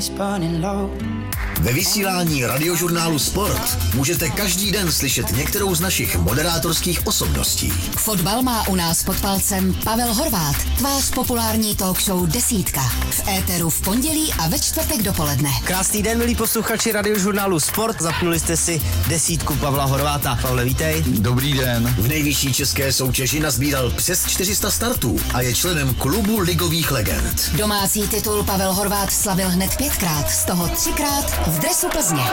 Ve vysílání radiožurnálu Sport můžete každý den slyšet některou z našich moderátorských osobností. Fotbal má u nás pod palcem Pavel Horváth, tvář populární talk show Desítka. V éteru v pondělí a ve čtvrtek dopoledne. Krásný den, milí posluchači radiožurnálu Sport. Zapnuli jste si Desítku Pavla Horváta. Pavle, vítej. Dobrý den. V nejvyšší české soutěži nazbíral přes 400 startů a je členem klubu ligových legend. Domácí titul Pavel Horváth slavil hned 5krát, z toho 3krát v dresu Plzně.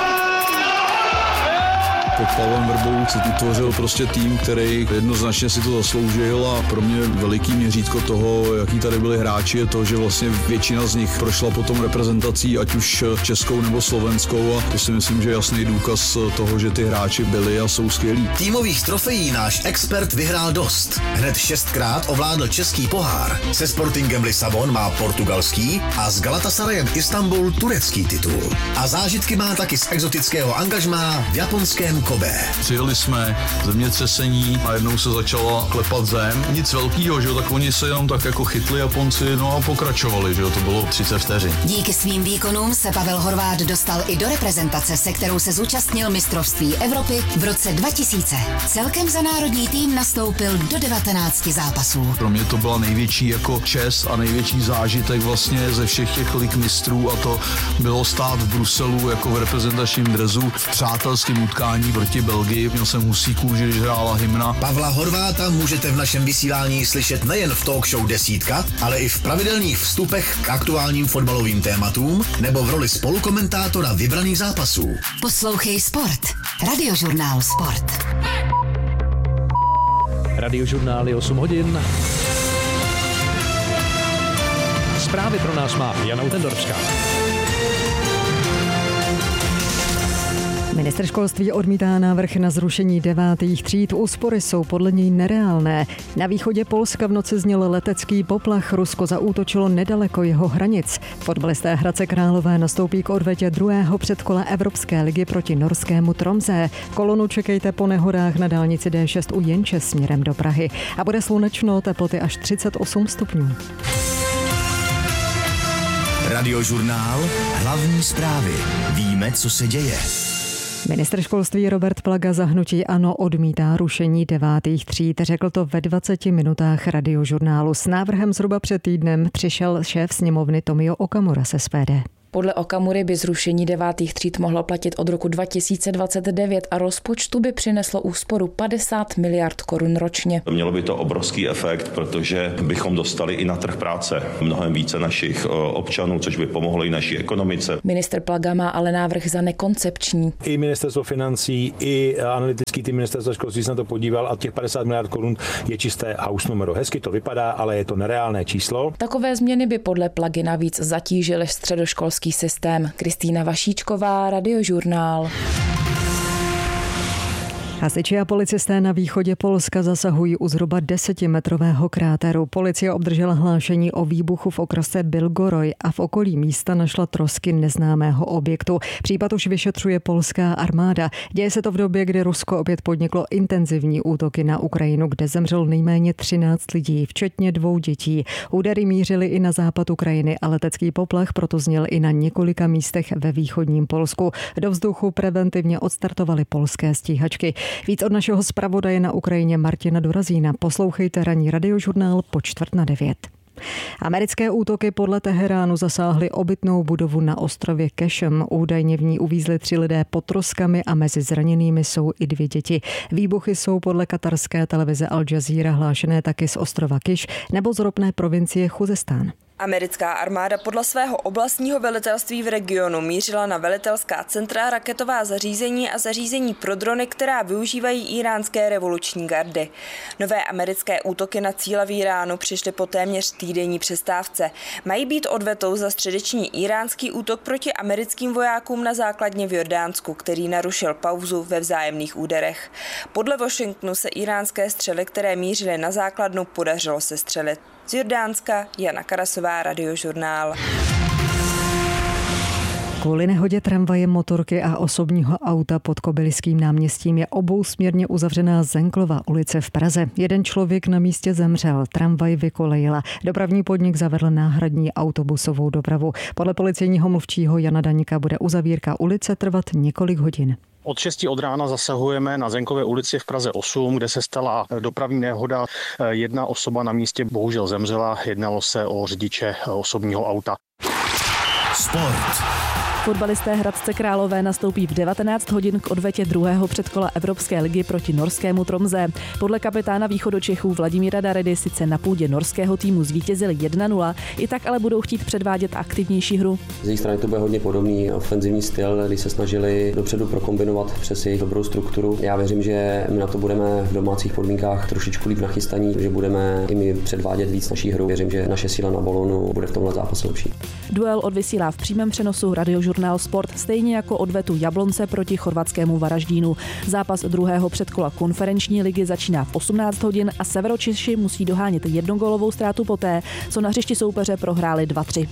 Pod Pavlem Vrbou se utvořil prostě tým, který jednoznačně si to zasloužil a pro mě veliký měřítko toho, jaký tady byli hráči, je to, že vlastně většina z nich prošla potom reprezentací, ať už českou nebo slovenskou, a to si myslím, že je jasný důkaz toho, že ty hráči byli a jsou skvělí. Týmových trofejí náš expert vyhrál dost. Hned 6krát ovládl český pohár. Se Sportingem Lisabon má portugalský a s Galatasarajem Istanbul turecký titul. A zážitky má taky z exotického angažmá v japonském Kobe. Přijeli jsme, zemětřesení a jednou se začala klepat zem. Nic velkýho, že jo, tak oni se jenom tak jako chytli Japonci, no a pokračovali, že jo, to bylo 30 vteřin. Díky svým výkonům se Pavel Horváth dostal i do reprezentace, se kterou se zúčastnil mistrovství Evropy v roce 2000. Celkem za národní tým nastoupil do 19 zápasů. Pro mě to byla největší jako čest a největší zážitek vlastně ze všech těch lig mistrů, a to bylo stát v Bruselu jako v reprezentačním dresu v přátelském utkání proti Belgii. Měl jsem husí kůži, když hrála hymna. Pavla Horváta můžete v našem vysílání slyšet nejen v talk show Desítka, ale i v pravidelných vstupech k aktuálním fotbalovým tématům nebo v roli spolukomentátora vybraných zápasů. Poslouchej Sport. Radiožurnál Sport. Radiožurnál je 8 hodin. Zprávy pro nás má Jana Utendorská. Ministr školství odmítá návrh na zrušení 9. tříd. Úspory jsou podle něj nereálné. Na východě Polska v noci zněl letecký poplach. Rusko zaútočilo nedaleko jeho hranic. Fotbalisté Hradce Králové nastoupí k odvetě druhého předkola Evropské ligy proti norskému Tromsø. Kolonu čekejte po nehodách na dálnici D6 u Jenče směrem do Prahy. A bude slunečno, teploty až 38 stupňů. Radiožurnál, hlavní zprávy. Víme, co se děje. Ministr školství Robert Plaga za hnutí ANO odmítá rušení 9. tříd. Řekl to ve 20 minutách radiožurnálu. S návrhem zhruba před týdnem přišel šéf sněmovny Tomio Okamura z SPD. Podle Okamury by zrušení 9. tříd mohlo platit od roku 2029 a rozpočtu by přineslo úsporu 50 miliard korun ročně. Mělo by to obrovský efekt, protože bychom dostali i na trh práce mnohem více našich občanů, což by pomohlo i naší ekonomice. Ministr Plaga má ale návrh za nekoncepční. I ministerstvo financí, i analytický tým ministerstva školství se na to podíval a těch 50 miliard korun je čisté house numero. Hezky to vypadá, ale je to nereálné číslo. Takové změny by podle Plagy navíc zatížily středoškolský systém. Kristýna Vašíčková, Radiožurnál. Hasiči a policisté na východě Polska zasahují u zhruba 10metrového kráteru. Policie obdržela hlášení o výbuchu v okrsce Bilgoroj a v okolí místa našla trosky neznámého objektu. Případ už vyšetřuje polská armáda. Děje se to v době, kdy Rusko opět podniklo intenzivní útoky na Ukrajinu, kde zemřel nejméně 13 lidí, včetně 2 dětí. Údery mířily i na západ Ukrajiny a letecký poplach proto zněl i na několika místech ve východním Polsku. Do vzduchu preventivně odstartovaly polské stíhačky. Víc od našeho zpravodaje na Ukrajině Martina Dorazína. Poslouchejte ranní radiožurnál po 8:45. Americké útoky podle Teheránu zasáhly obytnou budovu na ostrově Kešem. Údajně v ní uvízli 3 lidé pod troskami a mezi zraněnými jsou i 2 děti. Výbuchy jsou podle katarské televize Al Jazeera hlášené taky z ostrova Kiš nebo z ropné provincie Chuzestán. Americká armáda podle svého oblastního velitelství v regionu mířila na velitelská centra, raketová zařízení a zařízení pro drony, která využívají íránské revoluční gardy. Nové americké útoky na cíle v Iránu přišly po téměř týdenní přestávce. Mají být odvetou za středeční iránský útok proti americkým vojákům na základně v Jordánsku, který narušil pauzu ve vzájemných úderech. Podle Washingtonu se iránské střely, které mířily na základnu, podařilo sestřelit. Z Jordánska Jana Karasová, Radiožurnál. Kvůli nehodě tramvaje, motorky a osobního auta pod Kobyliským náměstím je obousměrně uzavřená Zenklova ulice v Praze. Jeden člověk na místě zemřel, tramvaj vykolejila. Dopravní podnik zavedl náhradní autobusovou dopravu. Podle policejního mluvčího Jana Daňka bude uzavírka ulice trvat několik hodin. Od 6 od rána zasahujeme na Zenkově ulici v Praze 8, kde se stala dopravní nehoda. Jedna osoba na místě bohužel zemřela, jednalo se o řidiče osobního auta. Sport. Fotbalisté Hradce Králové nastoupí v 19 hodin k odvetě druhého předkola Evropské ligy proti norskému Tromsø. Podle kapitána východočechů Vladimíra Daredy sice na půdě norského týmu zvítězili 1-0, i tak ale budou chtít předvádět aktivnější hru. Z jejich strany to bude hodně podobný ofenzivní styl, kdy se snažili dopředu prokombinovat přes jejich dobrou strukturu. Já věřím, že my na to budeme v domácích podmínkách trošičku líp nachystaní, že budeme i my předvádět víc naší hru. Věřím, že naše síla na balónu bude v tomhle zápase lepší. Duel odvysílá v přímém přenosu Radiožurnál Sport, stejně jako odvetu Jablonce proti chorvatskému Varaždínu. Zápas druhého předkola konferenční ligy začíná v 18 hodin a Severočeši musí dohánět jednogólovou ztrátu poté, co na hřišti soupeře prohráli 2-3.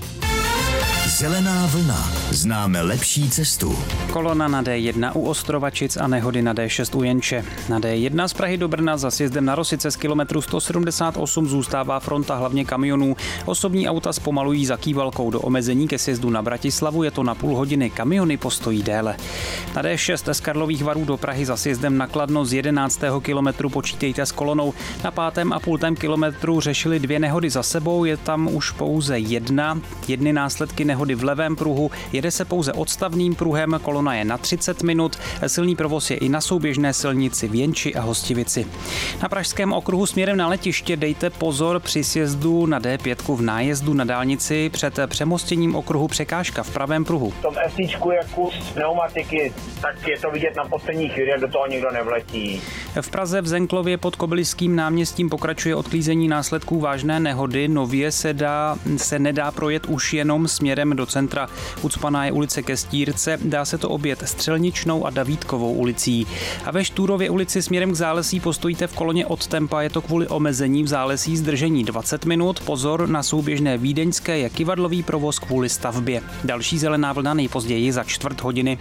Zelená vlna. Známe lepší cestu. Kolona na D1 u Ostrovačic a nehody na D6 u Jenče. Na D1 z Prahy do Brna za sjezdem na Rosice z kilometru 178 zůstává fronta hlavně kamionů. Osobní auta zpomalují za Kývalkou do omezení ke sjezdu na Bratislavu, je to na půl hodiny, kamiony postojí déle. Na D6 z Karlových Varů do Prahy za sjezdem na Kladno z 11. kilometru počítejte s kolonou. Na 5,5 kilometru řešili 2 nehody za sebou, je tam už pouze jedny následky nehody v levém pruhu, jede se pouze odstavným pruhem, kolona je na 30 minut, silný provoz je i na souběžné silnici v Jenči a Hostivici. Na pražském okruhu směrem na letiště dejte pozor při sjezdu na D5 v nájezdu na dálnici před přemostěním okruhu překážka v pravém pruhu. V tom SIčku je kus pneumatiky, tak je to vidět na poslední chvíli, jak do toho nikdo nevletí. V Praze v Zenklově pod Kobyliským náměstím pokračuje odklízení následků vážné nehody, nově se nedá projet už jenom směrem do centra. Ucpaná je ulice Kestírce, dá se to objet Střelničnou a Davítkovou ulicí. A ve Štúrově ulici směrem k Zálesí postojíte v koloně od tempa, je to kvůli omezení v Zálesí zdržení 20 minut, pozor na souběžné vídeňské je kyvadlový provoz kvůli stavbě. Další zelená vlna nejpozději za 1/4 hodiny.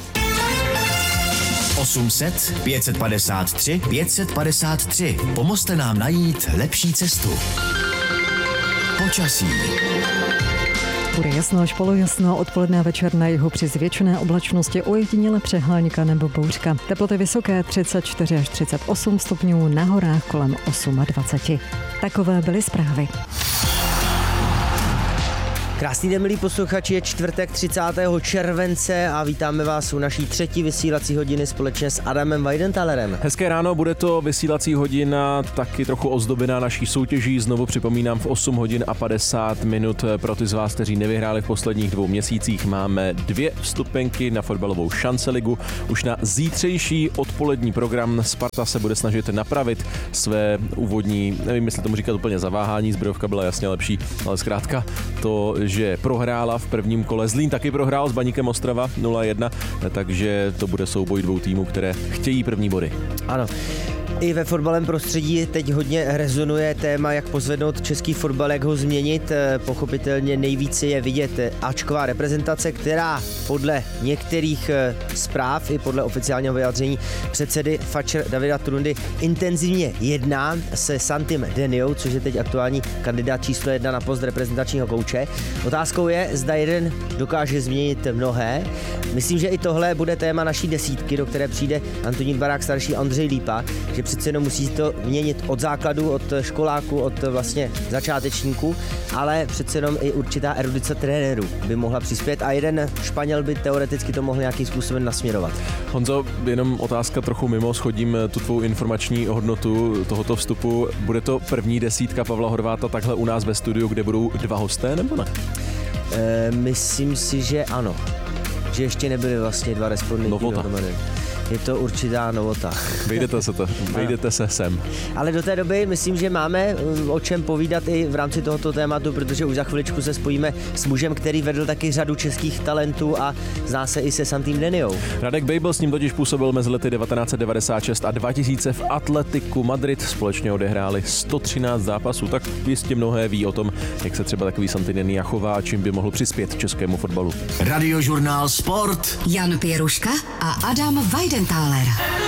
800 553 553. Pomozte nám najít lepší cestu. Počasí. Bude jasno až polojasno, odpoledne a večer na jihu při zvětšené oblačnosti ojediněle přehánka nebo bouřka. Teploty vysoké 34 až 38 stupňů, na horách kolem 28. Takové byly zprávy. Krásný den, milí posluchači, je čtvrtek 30. července a vítáme vás u naší 3. vysílací hodiny společně s Adamem Weidenthalerem. Hezké ráno, bude to vysílací hodina, taky trochu ozdobená naší soutěží. Znovu připomínám, v 8 hodin a 50 minut pro ty z vás, kteří nevyhráli v posledních 2 měsících, máme 2 vstupenky na fotbalovou šanceligu. Už na zítřejší odpolední program Sparta se bude snažit napravit své úvodní, nevím, jestli tomu říkat úplně zaváhání, zbrojovka byla jasně lepší, ale zkrátka to, že prohrála v prvním kole. Zlín taky prohrál s Baníkem Ostrava 0-1, takže to bude souboj 2 týmů, které chtějí první body. Ano. I ve fotbalovém prostředí teď hodně rezonuje téma, jak pozvednout český fotbal, jak ho změnit. Pochopitelně nejvíce je vidět áčková reprezentace, která podle některých zpráv i podle oficiálního vyjádření předsedy FAČR Davida Trundy intenzivně jedná se Santim Deniou, což je teď aktuální kandidát číslo 1 na post reprezentačního kouče. Otázkou je, zda jeden dokáže změnit mnohé. Myslím, že i tohle bude téma naší desítky, do které přijde Antonín Barák starší a Ondřej Lípa, že přece jenom musí to měnit od základu, od školáku, od vlastně začátečníků, ale přece jenom i určitá erudice trenérů by mohla přispět a jeden Španěl by teoreticky to mohl nějakým způsobem nasměrovat. Honzo, jenom otázka trochu mimo, shodím tu tvou informační hodnotu tohoto vstupu. Bude to první desítka Pavla Horváta takhle u nás ve studiu, kde budou 2 hosté, nebo ne? Myslím si, že ano. Že ještě nebyli vlastně 2 respondenti dohromady. je to určitá novota. Vejdete se sem. Ale do té doby myslím, že máme o čem povídat i v rámci tohoto tématu, protože už za chviličku se spojíme s mužem, který vedl taky řadu českých talentů a zná se i se Santým Deniou. Radek Bejbl s ním totiž působil mezi lety 1996 a 2000 v Atletiku Madrid. Společně odehráli 113 zápasů, tak jistě mnohé ví o tom, jak se třeba takový Santý Denia chová a čím by mohl přispět českému fotbalu. Radiožurnál Sport. Jan Pěruška a Adam Weidenthaler.